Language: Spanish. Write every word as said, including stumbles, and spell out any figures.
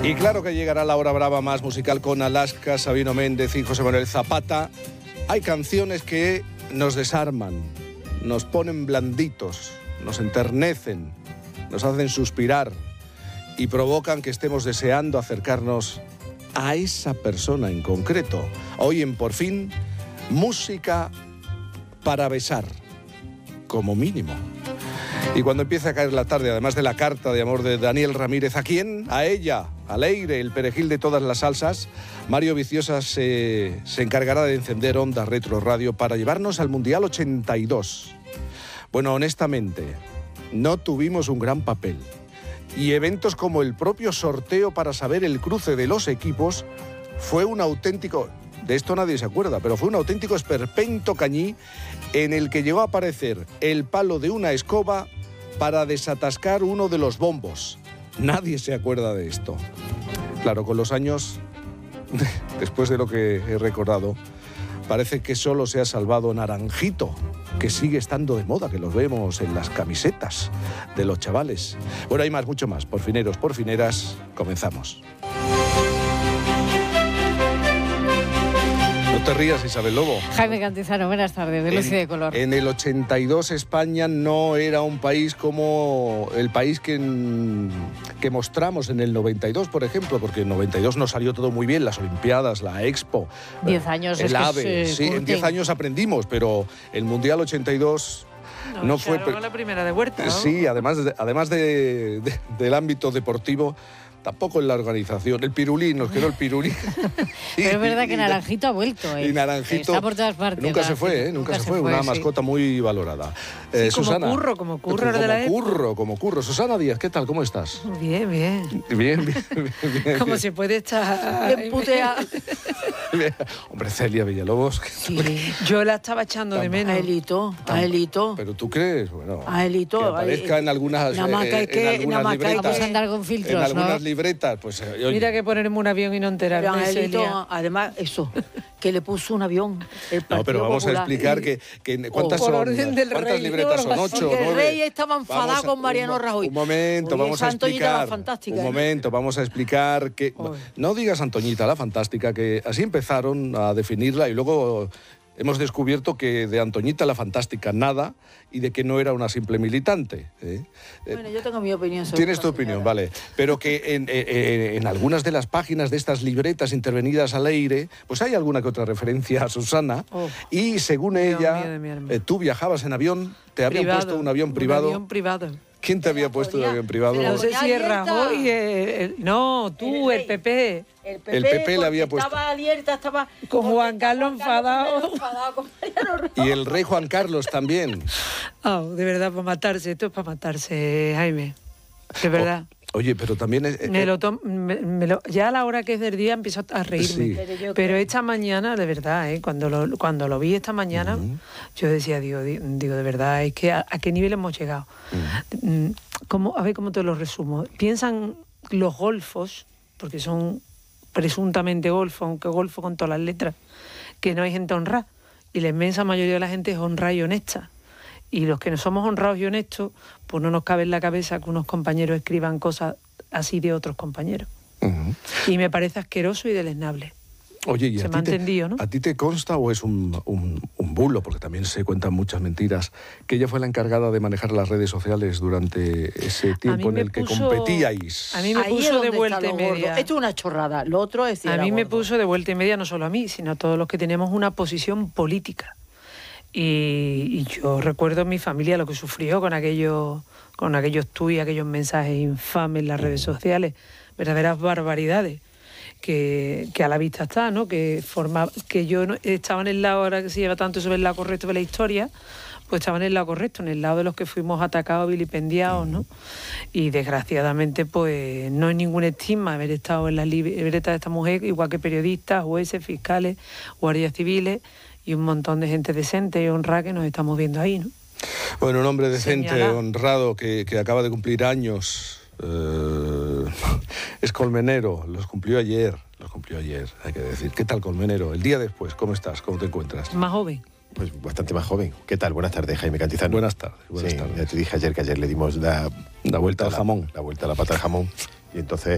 Y claro que llegará la hora brava más musical con Alaska, Sabino Méndez y José Manuel Zapata. Hay canciones que nos desarman, nos ponen blanditos, nos enternecen, nos hacen suspirar y provocan que estemos deseando acercarnos a esa persona en concreto. Hoy en Por Fin, música para besar, como mínimo. Y cuando empieza a caer la tarde, además de la carta de amor de Daniel Ramírez, ¿a quién? A ella, a Leire, el perejil de todas las salsas. Mario Viciosa se, se encargará de encender Onda Retro Radio para llevarnos al Mundial ochenta y dos. Bueno, honestamente, no tuvimos un gran papel. Y eventos como el propio sorteo para saber el cruce de los equipos fue un auténtico... De esto nadie se acuerda, pero fue un auténtico esperpento cañí en el que llegó a aparecer el palo de una escoba para desatascar uno de los bombos. Nadie se acuerda de esto. Claro, con los años, después de lo que he recordado, parece que solo se ha salvado Naranjito, que sigue estando de moda, que los vemos en las camisetas de los chavales. Bueno, hay más, mucho más. Porfineros, porfineras, comenzamos. No te rías, Isabel Lobo. Jaime Cantizano, buenas tardes, de Luz y de Color. En el ochenta y dos España no era un país como el país que, que mostramos en el noventa y dos, por ejemplo, porque en el noventa y dos nos salió todo muy bien, las Olimpiadas, la Expo. Diez años. El es AVE, que es, eh, sí, en diez años aprendimos, pero el Mundial ochenta y dos... No, no fue la primera de Huerta, ¿no? Sí, además, de, además de, de, del ámbito deportivo, tampoco en la organización. El pirulí, nos quedó el pirulí. Pero es verdad que Naranjito ha vuelto, ¿eh? Y Naranjito está por todas partes. Nunca se fue, ¿eh? Nunca, nunca se, se fue, fue una sí. mascota muy valorada. Eh, sí, Susana. Como curro, como curro como, de la Como curro, como curro. Susana Díaz, ¿qué tal? ¿Cómo estás? Bien, bien. Bien, bien, bien. bien ¿Cómo bien. se puede estar bien puteada? Hombre, Celia Villalobos. Sí, yo la estaba echando de menos. A Elito, a Elito. Pero tú crees, bueno, a Elito, que aparezca en algunas, nada más que hay que, en algunas nada más libretas. Vamos a andar con filtros, en algunas ¿no? libretas, pues... Eh, oye. Mira que ponerme un avión y no enterarme, Pero a Elito, Celia. además, eso, que le puso un avión. El no, pero vamos Popular. a explicar que, que ¿cuántas oh, son? Orden del ¿Cuántas rey, libretas son? ¿Ocho? El nueve? rey estaba enfadado con Mariano un, Rajoy. Un momento, Oye, vamos a explicar. La fantástica, un ¿eh? momento, vamos a explicar que... Oye. No digas Antoñita la fantástica, que así empezaron a definirla y luego... Hemos descubierto que de Antoñita la fantástica nada y de que no era una simple militante. ¿eh? Bueno, yo tengo mi opinión sobre Tienes esta tu opinión, señora. Vale. Pero que en, en, en algunas de las páginas de estas libretas intervenidas al aire, pues hay alguna que otra referencia a Susana. Oh. Y según Dios ella, mío de mi alma. eh, tú viajabas en avión, te habían Privado, puesto un avión privado. Un avión privado. ¿Quién te había puesto un ponía- avión privado? se la No sé ponía si es abierta. Rajoy, el, el- no, tú, El el, P P. El P P, El P P le había porque puesto. Estaba abierta, estaba... Con porque Juan estaba Carlos enfadado. enfadado con Mariano Rajoy. Y el rey Juan Carlos también. Ah, de verdad, para matarse. Esto es para matarse, Jaime. De verdad. O- oye, pero también... es- eh, Me lo tom- me- me lo- ya a la hora que es del día empiezo a reírme. Sí. Pero yo Pero creo- esta mañana, de verdad, ¿eh? cuando, lo, cuando lo vi esta mañana, Ujú. yo decía, digo, di- digo, de verdad, es que a, a qué nivel hemos llegado. Mm, ¿cómo- a ver cómo te lo resumo. Piensan los golfos, porque son presuntamente golfos, aunque golfo con todas las letras, que no hay gente honrada. Y la inmensa mayoría de la gente es honrada y honesta. Y los que no somos honrados y honestos, pues no nos cabe en la cabeza que unos compañeros escriban cosas así de otros compañeros. Ujú. Y me parece asqueroso y deleznable. Oye, ¿y Se a me ti ha te- entendido, ¿no? ¿A ti te consta o es un, un, un bulo? Porque también se cuentan muchas mentiras. Que ella fue la encargada de manejar las redes sociales durante ese tiempo en me el que puso- competíais. A mí me Ahí es puso donde de vuelta está y lo gordo. media. Esto es una chorrada. Lo otro es... si A era mí me gordo. puso de vuelta y media, no solo a mí, sino a todos los que tenemos una posición política. Y, y yo recuerdo en mi familia lo que sufrió con aquellos con aquellos tuits, aquellos mensajes infames en las redes sociales, verdaderas barbaridades. Que, que a la vista está, ¿no? Que forma, que yo no, estaba en el lado, ahora que se lleva tanto sobre el lado correcto de la historia, pues estaba en el lado correcto, en el lado de los que fuimos atacados, vilipendiados, ¿no? Y desgraciadamente, pues no hay ningún estigma haber estado en las libretas de esta mujer, igual que periodistas, jueces, fiscales, guardias civiles y un montón de gente decente y honrada que nos estamos viendo ahí, ¿no? Bueno, un hombre decente, Señala. honrado, que, que acaba de cumplir años. Eh, es colmenero, los cumplió ayer, los cumplió ayer, hay que decir. ¿Qué tal, colmenero? El día después, ¿cómo estás? ¿Cómo te encuentras? Más joven. Pues bastante más joven. ¿Qué tal? Buenas tardes, Jaime Cantizano. Buenas tardes, buenas Sí, tardes. ya te dije ayer que ayer le dimos la, La vuelta al la- jamón. La vuelta a la pata al jamón. Y entonces